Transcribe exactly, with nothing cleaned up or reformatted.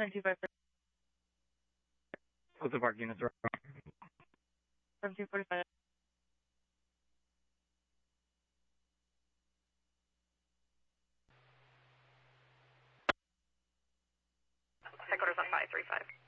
nine two five. What's the park units are? seventeen forty-five. Headquarters on five three five.